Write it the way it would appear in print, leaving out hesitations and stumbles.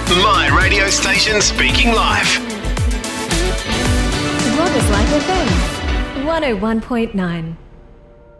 My radio station speaking live. Rockers Like FM 101.9.